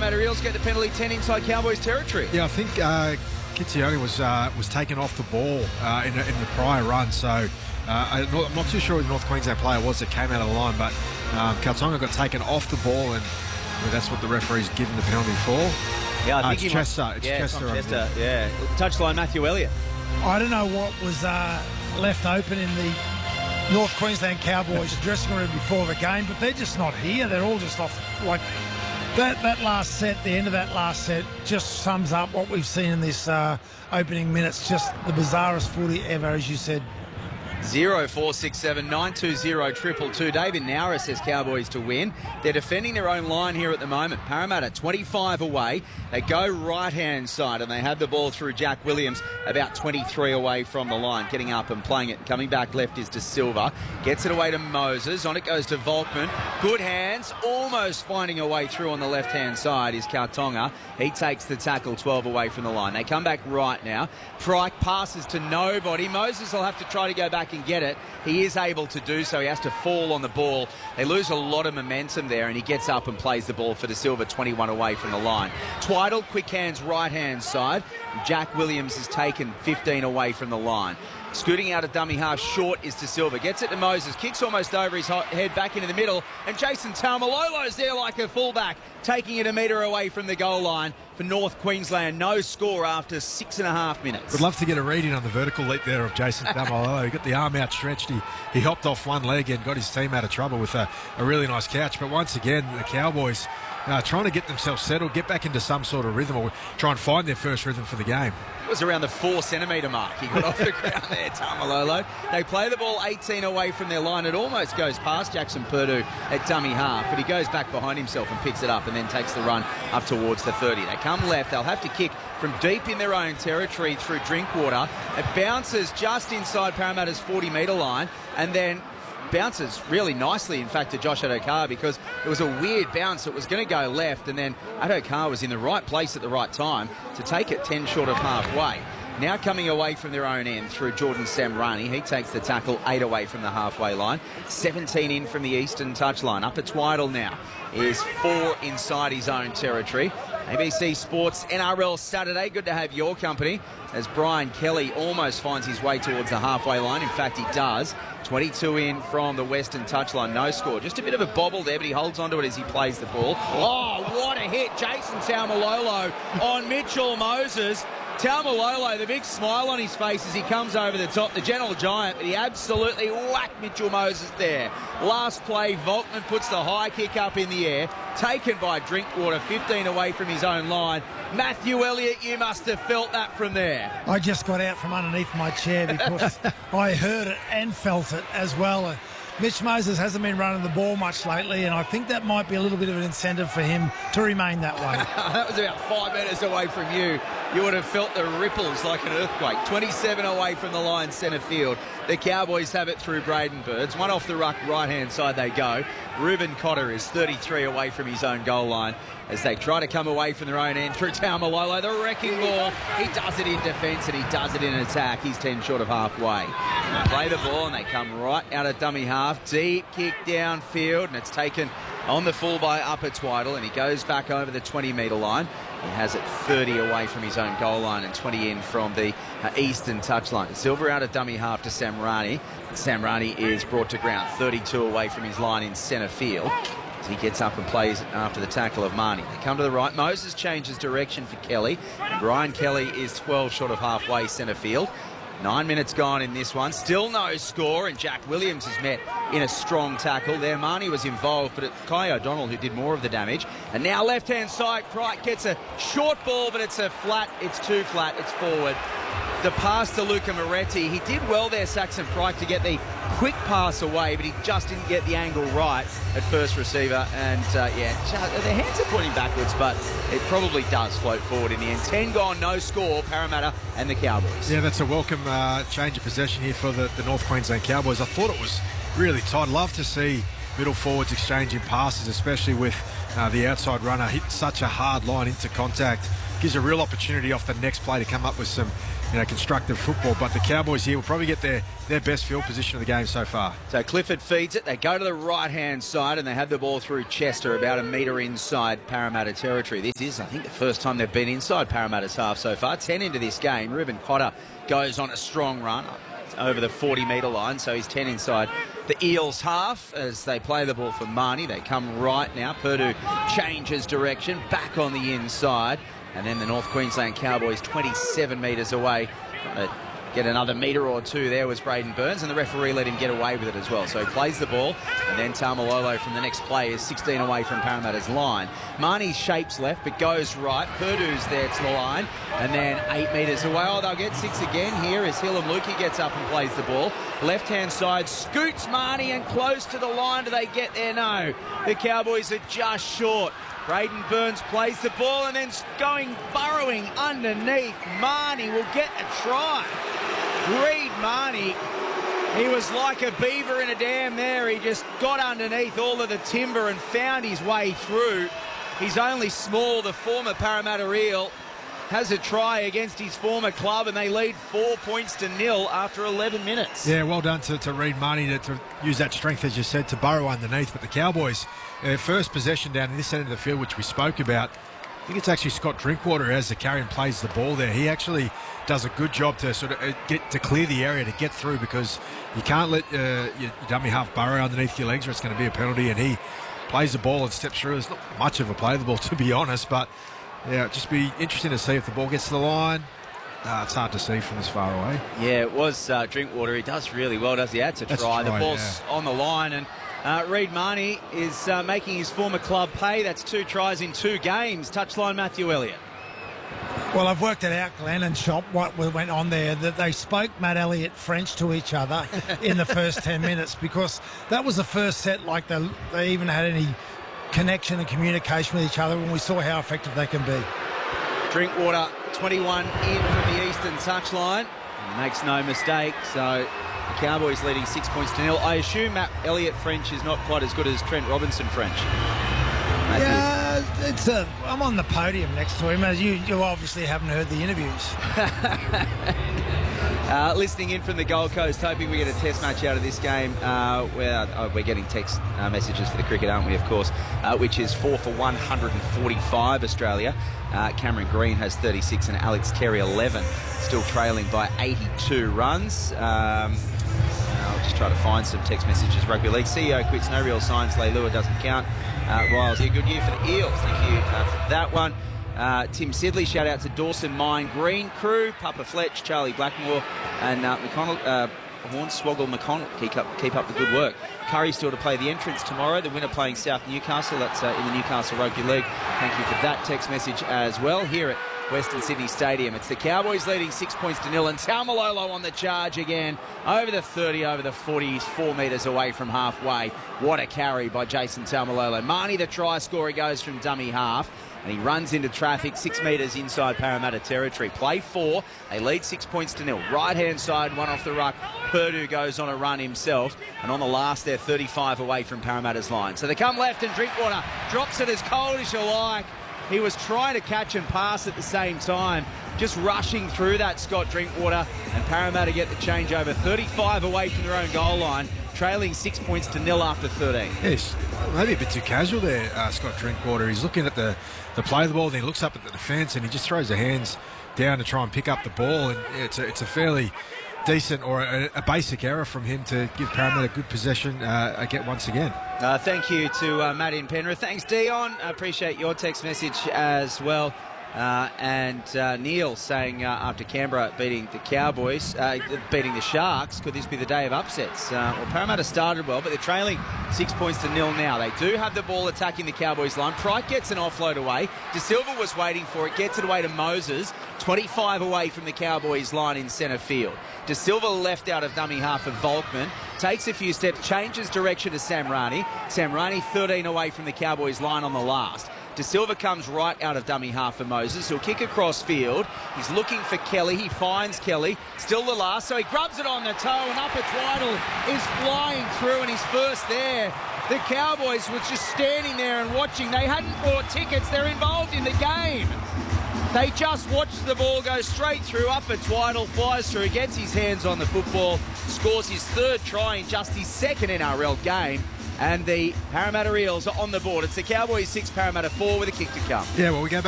Parramatta Eels get the penalty, 10 inside Cowboys territory. Yeah, I think Kitzioni was taken off the ball in the prior run, so I'm not too sure who the North Queensland player was that came out of the line, but Kautonga got taken off the ball, and that's what the referee's given the penalty for. Yeah, I think it's Chester. It's Chester. Yeah, touchline Matthew Elliott. I don't know what was left open in the North Queensland Cowboys dressing room before the game, but they're just not here. They're all just off. Like that last set, the end of that last set just sums up what we've seen in this opening minutes. Just the bizarrest footy ever, as you said. 0467 920 222. David Nowra says Cowboys to win. They're defending their own line here at the moment. Parramatta 25 away. They go right-hand side and they have the ball through Jack Williams about 23 away from the line. Getting up and playing it. Coming back left is De Silva. Gets it away to Moses. On it goes to Volkman. Good hands. Almost finding a way through on the left-hand side is Kautonga. He takes the tackle 12 away from the line. They come back right now. Pryke passes to nobody. Moses will have to try to go back and get it. He is able to do so. He has to fall on the ball. They lose a lot of momentum there, and he gets up and plays the ball for De Silva, 21 away from the line. Twiddle, quick hands, right-hand side. Jack Williams is taken 15 away from the line. Scooting out a dummy half, short is De Silva. Gets it to Moses, kicks almost over his head back into the middle, and Jason Taumalolo's there like a fullback, taking it a metre away from the goal line for North Queensland. No score after 6.5 minutes. Would love to get a reading on the vertical leap there of Jason Taumalolo. He got the arm outstretched. He hopped off one leg and got his team out of trouble with a really nice catch. But once again, the Cowboys trying to get themselves settled, get back into some sort of rhythm, or try and find their first rhythm for the game. It was around the 4 centimetre mark. He got off the ground there, Taumalolo. They play the ball 18 away from their line. It almost goes past Jackson Purdue at dummy half, but he goes back behind himself and picks it up and then takes the run up towards the 30. They come left. They'll have to kick from deep in their own territory through Drinkwater. It bounces just inside Parramatta's 40-metre line and then bounces really nicely, in fact, to Josh Adokar, because it was a weird bounce. It was going to go left, and then Adokar was in the right place at the right time to take it 10 short of halfway. Now coming away from their own end through Jordan Samrani. He takes the tackle 8 away from the halfway line. 17 in from the eastern touchline. Up at Twiddle now is 4 inside his own territory. ABC Sports NRL Saturday. Good to have your company as Brian Kelly almost finds his way towards the halfway line. In fact, he does. 22 in from the western touchline. No score. Just a bit of a bobble there, but he holds onto it as he plays the ball. Oh, what a hit. Jason Taumalolo on Mitchell Moses. Taumalolo, the big smile on his face as he comes over the top, the gentle giant, but he absolutely whacked Mitchell Moses there. Last play, Volkman puts the high kick up in the air, taken by Drinkwater, 15 away from his own line. Matthew Elliott, you must have felt that from there. I just got out from underneath my chair because I heard it and felt it as well. Mitch Moses hasn't been running the ball much lately, and I think that might be a little bit of an incentive for him to remain that way. That was about 5 metres away from you. You would have felt the ripples like an earthquake. 27 away from the line, centre field. The Cowboys have it through Braden Birds. One off the ruck, right-hand side they go. Ruben Cotter is 33 away from his own goal line as they try to come away from their own end through Taumalolo. The wrecking ball. He does it in defence and he does it in attack. He's 10 short of halfway. They play the ball and they come right out of dummy half. Deep kick downfield, and it's taken on the full by Upper Twiddle, and he goes back over the 20-metre line. He has it 30 away from his own goal line and 20 in from the eastern touchline. Silver out of dummy half to Samrani. Samrani is brought to ground 32 away from his line in centre field as he gets up and plays after the tackle of Marnie. They come to the right. Moses changes direction for Kelly. Brian Kelly is 12 short of halfway centre field. 9 minutes gone in this one. Still no score, and Jack Williams is met in a strong tackle. There, Marnie was involved, but it's Kai O'Donnell who did more of the damage. And now left-hand side, Pryke gets a short ball, but it's a flat. It's too flat. It's forward. The pass to Luca Moretti. He did well there, Saxon Pryke, to get the quick pass away, but he just didn't get the angle right at first receiver. And, the hands are pointing backwards, but it probably does float forward in the end. 10 gone, no score, Parramatta and the Cowboys. Yeah, that's a welcome change of possession here for the North Queensland Cowboys. I thought it was really tight. Love to see middle forwards exchanging passes, especially with the outside runner hit such a hard line into contact gives a real opportunity off the next play to come up with some constructive football. But the Cowboys here will probably get their best field position of the game so far. So Clifford feeds it. They go to the right-hand side and they have the ball through Chester, about a metre inside Parramatta territory. This is, I think, the first time they've been inside Parramatta's half so far. 10 into this game. Reuben Cotter goes on a strong run over the 40-metre line, so he's 10 inside the Eels half as they play the ball for Marnie. They come right now. Purdue changes direction, back on the inside. And then the North Queensland Cowboys 27 metres away. Get another metre or two there was Braden Burns, and the referee let him get away with it as well. So he plays the ball, and then Tamalolo from the next play is 16 away from Parramatta's line. Marnie shapes left, but goes right. Purdue's there to the line, and then 8 metres away. Oh, they'll get 6 again here as Hillam Lukey gets up and plays the ball. Left-hand side, scoots Marnie, and close to the line. Do they get there? No. The Cowboys are just short. Braden Burns plays the ball and then burrowing underneath. Marnie will get a try. Reed Marnie, he was like a beaver in a dam there. He just got underneath all of the timber and found his way through. He's only small, the former Parramatta Eel. Has a try against his former club, and they lead 4-0 after 11 minutes. Yeah, well done to Reed Marnie to use that strength, as you said, to burrow underneath. But the Cowboys, first possession down in this end of the field, which we spoke about, I think it's actually Scott Drinkwater as the carry and plays the ball there. He actually does a good job to sort of get to clear the area to get through, because you can't let your dummy half burrow underneath your legs or it's going to be a penalty. And he plays the ball and steps through. It's not much of a play the ball, to be honest, but yeah, it'd just be interesting to see if the ball gets to the line. It's hard to see from this far away. Yeah, it was Drinkwater. He does really well, does he? That's a try. The ball's on the line, and Reed Marnie is making his former club pay. That's 2 tries in 2 games. Touchline, Matthew Elliott. Well, I've worked it out, Glenn and Shop, what went on there, that they spoke Matt Elliott French to each other in the first 10 minutes, because that was the first set like they even had any connection and communication with each other, when we saw how effective they can be. Drinkwater 21 in from the eastern touchline. Makes no mistake, so the Cowboys leading 6-0. I assume Matt Elliott French is not quite as good as Trent Robinson French. Matthew. Yeah, I'm on the podium next to him, as you obviously haven't heard the interviews. Listening in from the Gold Coast, hoping we get a test match out of this game. We're getting text messages for the cricket, aren't we, of course, which is 4 for 145 Australia. Cameron Green has 36 and Alex Carey 11, still trailing by 82 runs. I'll just try to find some text messages. Rugby League CEO quits, no real signs. Leilua doesn't count. Riles here, good year for the Eels. Thank you for that one. Tim Sidley, shout out to Dawson Mine Green crew, Papa Fletch, Charlie Blackmore, and Hornswoggle McConnell. Keep up the good work. Curry still to play the entrance tomorrow. The winner playing South Newcastle. That's in the Newcastle Rugby League. Thank you for that text message as well. Here at Western Sydney Stadium, it's the Cowboys leading 6-0, and Tamalolo on the charge again. Over the 30, over the 40, he's 4 metres away from halfway. What a carry by Jason Tamalolo. Marnie, the try scorer, goes from dummy half, and he runs into traffic 6 metres inside Parramatta territory. Play 4. They lead 6-0. Right-hand side, one off the ruck. Purdue goes on a run himself, and on the last, they're 35 away from Parramatta's line. So they come left, and Drinkwater drops it as cold as you like. He was trying to catch and pass at the same time, just rushing through that, Scott Drinkwater, and Parramatta get the change over 35 away from their own goal line, trailing 6-0 after 13. Yes, maybe a bit too casual there, Scott Drinkwater. He's looking at the play of the ball, then he looks up at the defence, and he just throws the hands down to try and pick up the ball, and it's a fairly decent or a basic error from him to give Parramatta good possession once again. Thank you to Matt in Penrith. Thanks, Dion. I appreciate your text message as well. And Neil saying after Canberra beating the Cowboys, beating the Sharks, could this be the day of upsets? Well, Parramatta started well, but they're trailing 6-0 now. They do have the ball attacking the Cowboys line. Pryke gets an offload away. De Silva was waiting for it, gets it away to Moses, 25 away from the Cowboys line in centre field. De Silva left out of dummy half of Volkman, takes a few steps, changes direction to Samrani. Samrani 13 away from the Cowboys line on the last. De Silva comes right out of dummy half for Moses. He'll kick across field. He's looking for Kelly. He finds Kelly. Still the last, so he grabs it on the toe, and Upper Twiddle is flying through, and he's first there. The Cowboys were just standing there and watching. They hadn't bought tickets. They're involved in the game. They just watched the ball go straight through. Upper Twiddle flies through, gets his hands on the football, scores his third try in just his second NRL game. And the Parramatta Eels are on the board. It's the Cowboys 6, Parramatta 4 with a kick to come. Yeah, well, we go back